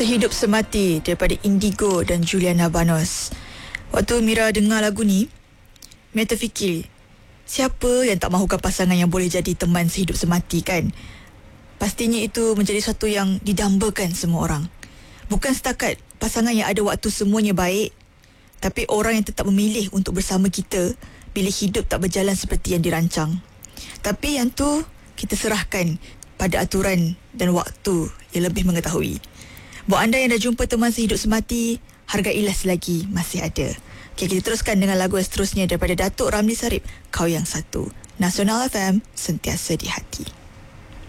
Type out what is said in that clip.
Sehidup Semati daripada Indigo dan Juliana Banos. Waktu Mira dengar lagu ni, Mira terfikir, siapa yang tak mahukan pasangan yang boleh jadi teman sehidup semati kan? Pastinya itu menjadi sesuatu yang didambakan semua orang. Bukan setakat pasangan yang ada waktu semuanya baik, tapi orang yang tetap memilih untuk bersama kita bila hidup tak berjalan seperti yang dirancang. Tapi yang tu kita serahkan pada aturan dan waktu yang lebih mengetahui. Buat anda yang dah jumpa teman sehidup semati, hargailah selagi masih ada. Okay, kita teruskan dengan lagu yang seterusnya daripada Datuk Ramli Sarip, Kau Yang Satu. Nasional FM, sentiasa di hati.